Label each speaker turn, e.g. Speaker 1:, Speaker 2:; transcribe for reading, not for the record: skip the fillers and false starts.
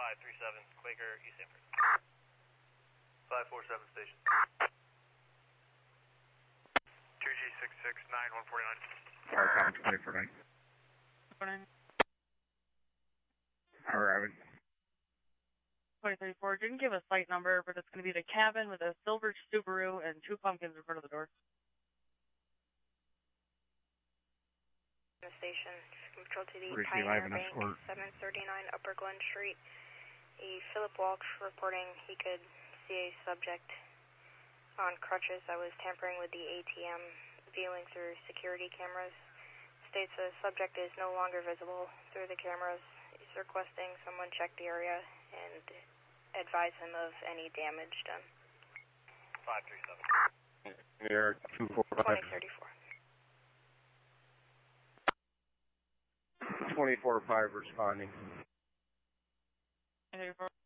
Speaker 1: 537, Quaker, East Sanford. 547 station.
Speaker 2: 2G669149.
Speaker 3: Fire Commons 24-9.
Speaker 4: 49.
Speaker 3: Arriving.
Speaker 4: 2034, didn't give a site number, but it's going to be the cabin with a silver Subaru and 2 pumpkins in front of the door.
Speaker 5: The station, control to the
Speaker 3: Receive
Speaker 5: Pioneer
Speaker 3: live
Speaker 5: Bank,
Speaker 3: escort.
Speaker 5: 739 Upper Glen Street. Philip Walsh reporting he could see a subject on crutches that was tampering with the ATM, viewing through security cameras. States the subject is no longer visible through the cameras. He's requesting someone check the area and advise him of any damage done.
Speaker 1: 537.
Speaker 3: Air 245.
Speaker 5: 2034.
Speaker 3: 24-5 responding.
Speaker 4: 2034.